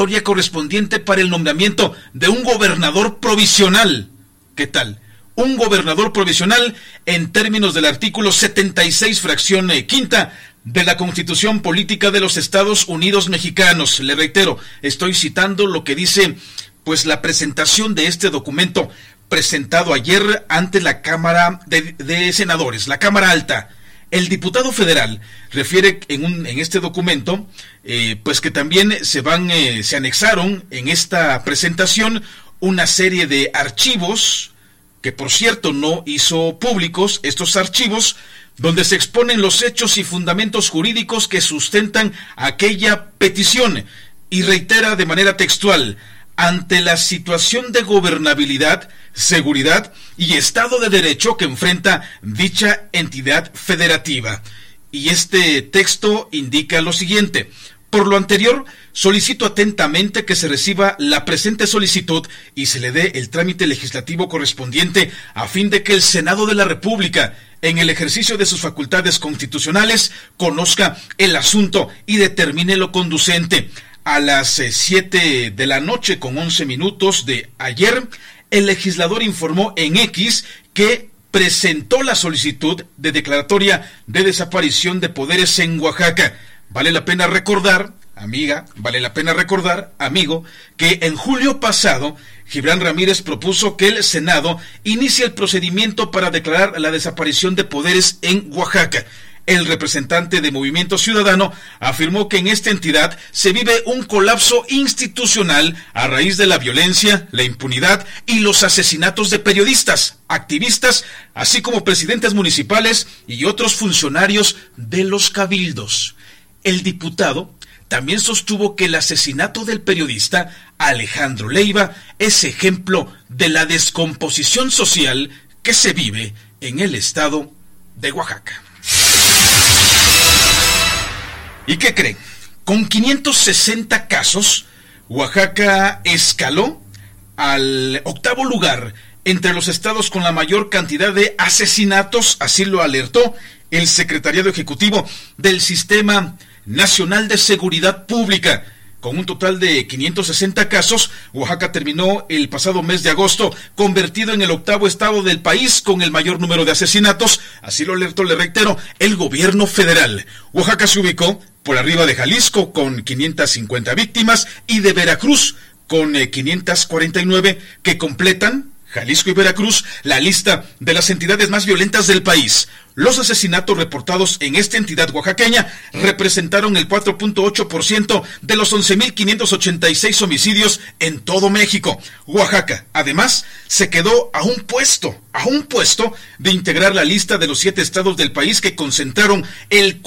declaratoria correspondiente para el nombramiento de un gobernador provisional. ¿Qué tal? Un gobernador provisional en términos del artículo 76, fracción quinta de la Constitución Política de los Estados Unidos Mexicanos. Le reitero, estoy citando lo que dice, pues, la presentación de este documento presentado ayer ante la Cámara de Senadores, la Cámara Alta. El diputado federal refiere en este documento, pues que también se anexaron en esta presentación una serie de archivos, que por cierto no hizo públicos estos archivos, donde se exponen los hechos y fundamentos jurídicos que sustentan aquella petición, y reitera de manera textual: ante la situación de gobernabilidad, seguridad y Estado de Derecho que enfrenta dicha entidad federativa. Y este texto indica lo siguiente: por lo anterior, solicito atentamente que se reciba la presente solicitud y se le dé el trámite legislativo correspondiente a fin de que el Senado de la República, en el ejercicio de sus facultades constitucionales, conozca el asunto y determine lo conducente. A las 7 de la noche con 11 minutos de ayer, el legislador informó en X que presentó la solicitud de declaratoria de desaparición de poderes en Oaxaca. Vale la pena recordar, amiga, amigo, que en julio pasado, Gibran Ramírez propuso que el Senado inicie el procedimiento para declarar la desaparición de poderes en Oaxaca. El representante de Movimiento Ciudadano afirmó que en esta entidad se vive un colapso institucional a raíz de la violencia, la impunidad y los asesinatos de periodistas, activistas, así como presidentes municipales y otros funcionarios de los cabildos. El diputado también sostuvo que el asesinato del periodista Alejandro Leiva es ejemplo de la descomposición social que se vive en el estado de Oaxaca. ¿Y qué creen? Con 560 casos, Oaxaca escaló al 8º lugar entre los estados con la mayor cantidad de asesinatos, así lo alertó el Secretariado Ejecutivo del Sistema Nacional de Seguridad Pública. Con un total de 560 casos, Oaxaca terminó el pasado mes de agosto convertido en el 8º estado del país con el mayor número de asesinatos, así lo alertó, le reitero, el gobierno federal. Oaxaca se ubicó por arriba de Jalisco con 550 víctimas y de Veracruz con 549, que completan, Jalisco y Veracruz, la lista de las entidades más violentas del país. Los asesinatos reportados en esta entidad oaxaqueña representaron el 4.8% de los 11.586 homicidios en todo México. Oaxaca, además, se quedó a un puesto de integrar la lista de los 7 estados del país que concentraron el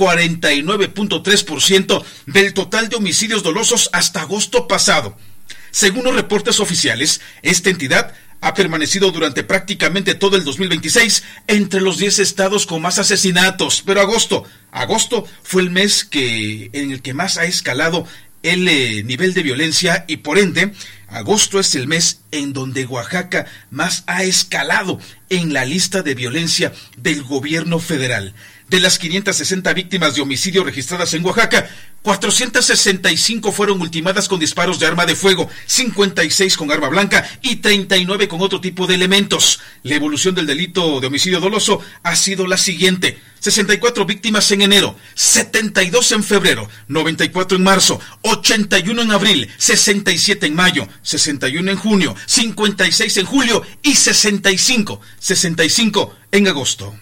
49.3% del total de homicidios dolosos hasta agosto pasado. Según los reportes oficiales, esta entidad ha permanecido durante prácticamente todo el 2026 entre los 10 estados con más asesinatos, pero agosto fue el mes en el que más ha escalado el nivel de violencia y por ende, agosto es el mes en donde Oaxaca más ha escalado en la lista de violencia del gobierno federal. De las 560 víctimas de homicidio registradas en Oaxaca, 465 fueron ultimadas con disparos de arma de fuego, 56 con arma blanca y 39 con otro tipo de elementos. La evolución del delito de homicidio doloso ha sido la siguiente: 64 víctimas en enero, 72 en febrero, 94 en marzo, 81 en abril, 67 en mayo, 61 en junio, 56 en julio y 65 en agosto.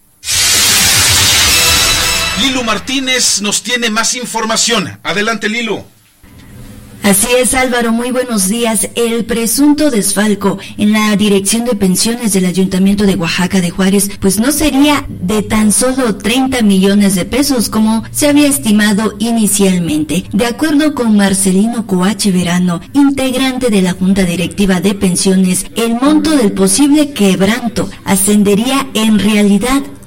Lilu Martínez nos tiene más información. Adelante, Lilu. Así es, Álvaro, muy buenos días. El presunto desfalco en la Dirección de Pensiones del Ayuntamiento de Oaxaca de Juárez, pues no sería de tan solo 30 millones de pesos como se había estimado inicialmente. De acuerdo con Marcelino Coache Verano, integrante de la Junta Directiva de Pensiones, el monto del posible quebranto ascendería en realidad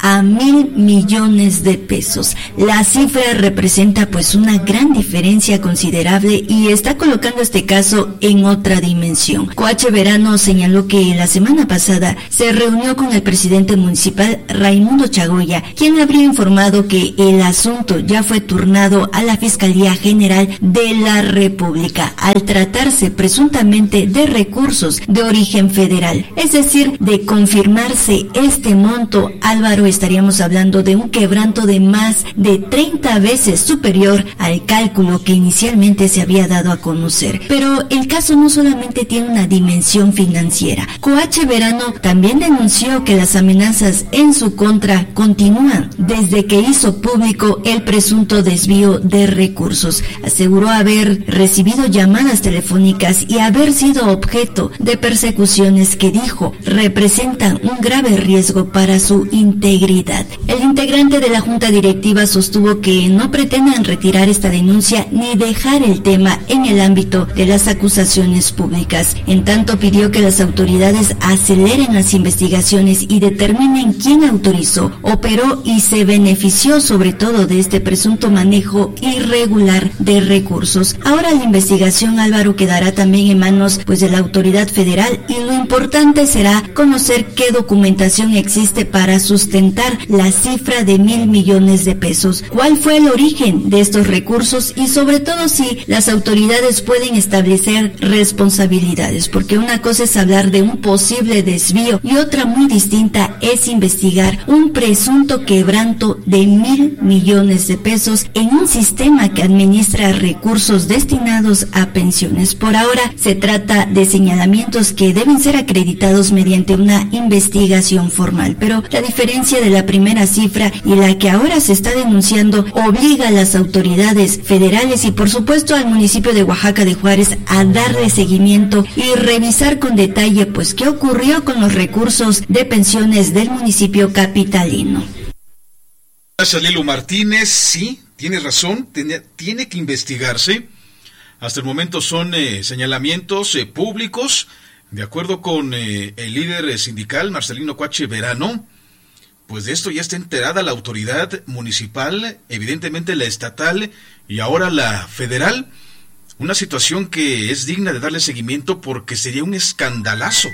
a 1.000 millones de pesos. La cifra representa pues una gran diferencia considerable y está colocando este caso en otra dimensión. Coache Verano señaló que la semana pasada se reunió con el presidente municipal Raimundo Chagoya, quien habría informado que el asunto ya fue turnado a la Fiscalía General de la República, al tratarse presuntamente de recursos de origen federal. Es decir, de confirmarse este monto, Álvaro, estaríamos hablando de un quebranto de más de 30 veces superior al cálculo que inicialmente se había dado a conocer. Pero el caso no solamente tiene una dimensión financiera. Coache Verano también denunció que las amenazas en su contra continúan desde que hizo público el presunto desvío de recursos. Aseguró haber recibido llamadas telefónicas y haber sido objeto de persecuciones que dijo representan un grave riesgo para su integridad. El integrante de la Junta Directiva sostuvo que no pretenden retirar esta denuncia ni dejar el tema en el ámbito de las acusaciones públicas. En tanto, pidió que las autoridades aceleren las investigaciones y determinen quién autorizó, operó y se benefició sobre todo de este presunto manejo irregular de recursos. Ahora la investigación, Álvaro, quedará también en manos de la autoridad federal y lo importante será conocer qué documentación existe para sustentar la cifra de 1.000 millones de pesos, cuál fue el origen de estos recursos y sobre todo si las autoridades pueden establecer responsabilidades, porque una cosa es hablar de un posible desvío y otra muy distinta es investigar un presunto quebranto de 1.000 millones de pesos en un sistema que administra recursos destinados a pensiones. Por ahora se trata de señalamientos que deben ser acreditados mediante una investigación formal, pero la diferencia de la primera cifra y la que ahora se está denunciando obliga a las autoridades federales y por supuesto al municipio de Oaxaca de Juárez a darle seguimiento y revisar con detalle qué ocurrió con los recursos de pensiones del municipio capitalino. Gracias, Lilo Martínez. Sí, tiene razón, tiene que investigarse. Hasta el momento son señalamientos públicos. De acuerdo con el líder sindical, Marcelino Coache Verano, pues de esto ya está enterada la autoridad municipal, evidentemente la estatal y ahora la federal. Una situación que es digna de darle seguimiento porque sería un escandalazo.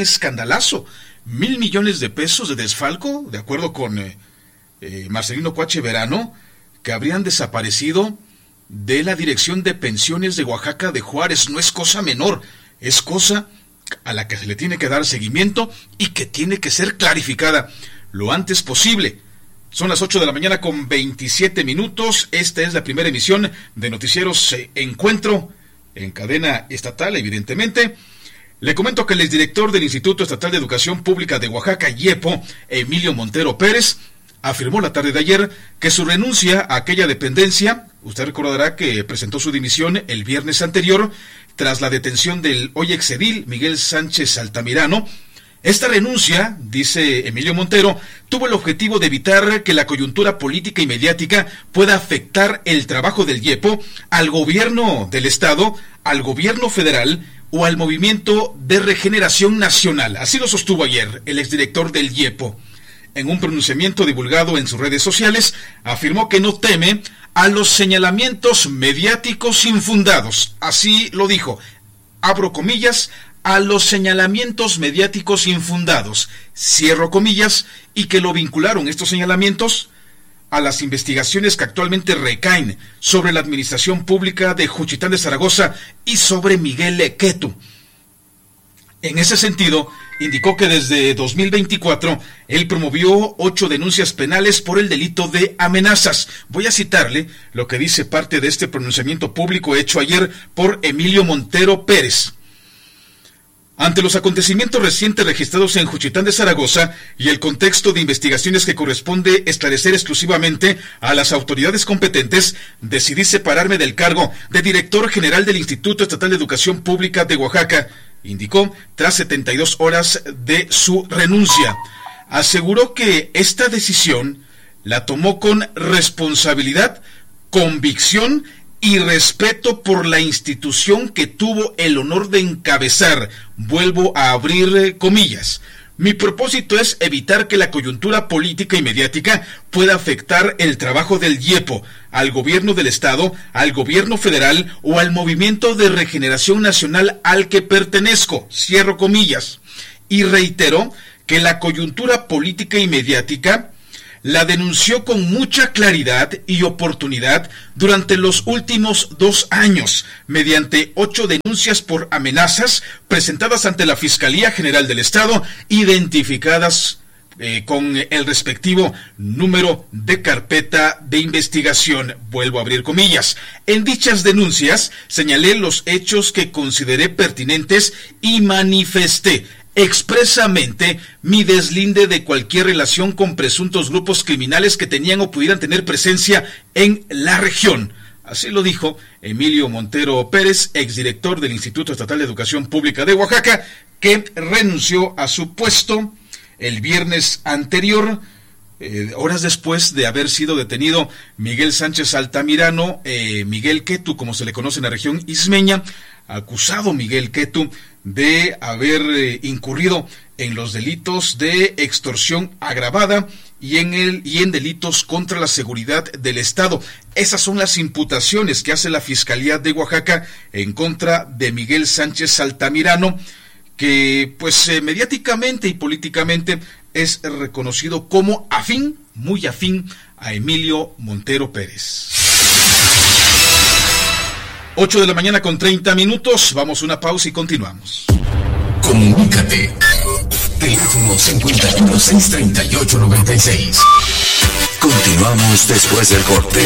1.000 millones de pesos de desfalco, de acuerdo con Marcelino Coache Verano, que habrían desaparecido de la Dirección de Pensiones de Oaxaca de Juárez. No es cosa menor, es cosa a la que se le tiene que dar seguimiento y que tiene que ser clarificada lo antes posible. Son las 8 de la mañana con 27 minutos. Esta es la primera emisión de Noticieros Encuentro en cadena estatal, evidentemente. Le comento que el exdirector del Instituto Estatal de Educación Pública de Oaxaca, IEPO, Emilio Montero Pérez, afirmó la tarde de ayer que su renuncia a aquella dependencia, usted recordará que presentó su dimisión el viernes anterior tras la detención del hoy exedil Miguel Sánchez Altamirano. Esta renuncia, dice Emilio Montero, tuvo el objetivo de evitar que la coyuntura política y mediática pueda afectar el trabajo del IEPO al gobierno del Estado, al gobierno federal o al Movimiento de Regeneración Nacional. Así lo sostuvo ayer el exdirector del IEPO. En un pronunciamiento divulgado en sus redes sociales, afirmó que no teme a los señalamientos mediáticos infundados. Así lo dijo, abro comillas, a los señalamientos mediáticos infundados, cierro comillas, y que lo vincularon estos señalamientos a las investigaciones que actualmente recaen sobre la administración pública de Juchitán de Zaragoza y sobre Miguel Quetu. En ese sentido, indicó que desde 2024 él promovió 8 denuncias penales por el delito de amenazas. Voy a citarle lo que dice parte de este pronunciamiento público hecho ayer por Emilio Montero Pérez. Ante los acontecimientos recientes registrados en Juchitán de Zaragoza y el contexto de investigaciones que corresponde esclarecer exclusivamente a las autoridades competentes, decidí separarme del cargo de director general del Instituto Estatal de Educación Pública de Oaxaca, indicó tras 72 horas de su renuncia. Aseguró que esta decisión la tomó con responsabilidad, convicción y respeto por la institución que tuvo el honor de encabezar. Vuelvo a abrir comillas. Mi propósito es evitar que la coyuntura política y mediática pueda afectar el trabajo del IEPO, al gobierno del Estado, al gobierno federal o al Movimiento de Regeneración Nacional al que pertenezco, cierro comillas. Y reitero que la coyuntura política y mediática la denunció con mucha claridad y oportunidad durante los últimos 2 años, mediante 8 denuncias por amenazas presentadas ante la Fiscalía General del Estado, identificadas con el respectivo número de carpeta de investigación. Vuelvo a abrir comillas. En dichas denuncias señalé los hechos que consideré pertinentes y manifesté expresamente mi deslinde de cualquier relación con presuntos grupos criminales que tenían o pudieran tener presencia en la región. Así lo dijo Emilio Montero Pérez, exdirector del Instituto Estatal de Educación Pública de Oaxaca, que renunció a su puesto el viernes anterior, horas después de haber sido detenido Miguel Sánchez Altamirano, Miguel Quetu, como se le conoce en la región ismeña, acusado Miguel Quetu de haber incurrido en los delitos de extorsión agravada y en delitos contra la seguridad del Estado. Esas son las imputaciones que hace la Fiscalía de Oaxaca en contra de Miguel Sánchez Altamirano, que pues mediáticamente y políticamente es reconocido como afín, muy afín a Emilio Montero Pérez. 8 de la mañana con 30 minutos, vamos a una pausa y continuamos. Comunícate. Teléfono 51 638 96. Continuamos después del corte.